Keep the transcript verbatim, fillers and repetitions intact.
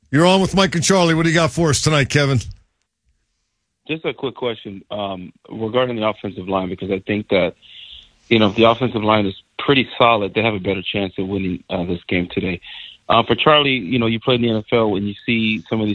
You're on with Mike and Charlie. What do you got for us tonight, Kevin? Just a quick question um, regarding the offensive line, because I think that, you know, if the offensive line is pretty solid, they have a better chance of winning uh, this game today. Uh, for Charlie, you know, you played in the N F L and you see some of these